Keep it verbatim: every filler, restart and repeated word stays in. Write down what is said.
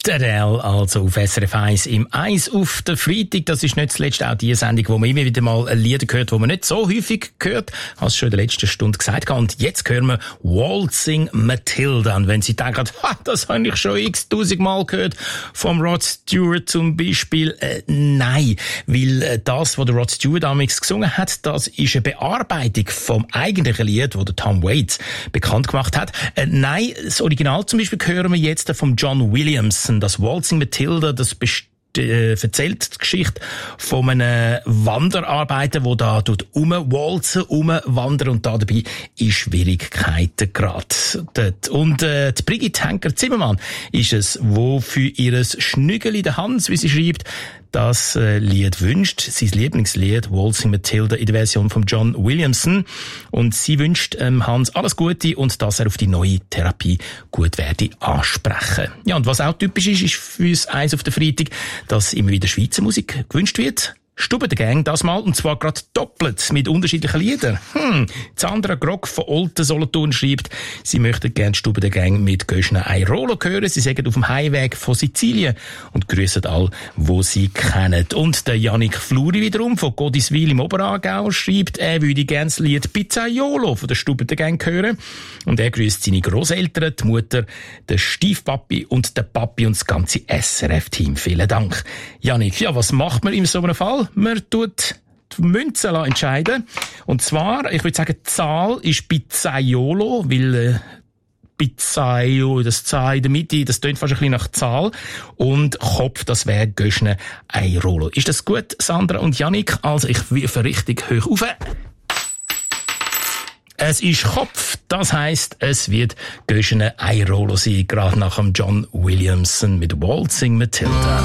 Adele, also auf S R F eins im eins auf der Freitag. Das ist nicht zuletzt auch die Sendung, wo man immer wieder mal Lieder hört, die man nicht so häufig hört, als schon in der letzten Stunde gesagt habe. Und jetzt hören wir Waltzing Matilda. Und wenn Sie denken, ha, das habe ich schon x-tausend Mal gehört, vom Rod Stewart zum Beispiel, äh, nein, weil äh, das, was der Rod Stewart damals gesungen hat, das ist eine Bearbeitung vom eigentlichen Lied, das der Tom Waits bekannt gemacht hat. Äh, nein, das Original zum Beispiel hören wir jetzt von John Williams. Das Waltzing Matilda, das best- äh, erzählt die Geschichte von einem Wanderarbeiter, der da dort rumwalzen, rumwandern und da dabei in Schwierigkeiten gerät. Und äh, die Brigitte Henker-Zimmermann ist es, wo für ihr Schnüggeli, der Hans, wie sie schreibt, das äh, Lied wünscht, sein Lieblingslied Waltzing Matilda in der Version von John Williamson. Und sie wünscht ähm, Hans alles Gute und dass er auf die neue Therapie gut werde ansprechen. Ja, und was auch typisch ist, ist für uns eins auf der Freitag, dass immer wieder Schweizer Musik gewünscht wird. Stube der Gang das mal, und zwar gerade doppelt mit unterschiedlichen Liedern. Hm, Sandra Grog von Olten Solothurn schreibt, sie möchte gerne Stube der Gang mit Göschner Airolo hören. Sie sagen auf dem Heimweg von Sizilien und grüßen all, wo sie kennen. Und der Jannik Fluri wiederum von Godiswil im Oberaargau schreibt, er würde gerne das Lied Pizzaiolo von der Stube der Gang hören. Und er grüßt seine Grosseltern, die Mutter, den Stiefpapi und den Papi und das ganze S R F-Team. Vielen Dank. Jannik, ja, was macht man in so einem Fall? Man tut die Münze entscheiden. Und zwar, ich würde sagen, die Zahl ist Pizzaiolo, weil äh, Pizzaio, das Zahl in der Mitte, das tönt fast ein bisschen nach Zahl. Und Kopf, das wäre Göschner Airolo. Ist das gut, Sandra und Jannik? Also ich wirfe richtig hoch auf. Es ist Kopf, das heisst, es wird Göschner Airolo sein, gerade nach dem John Williamson mit Waltzing Matilda.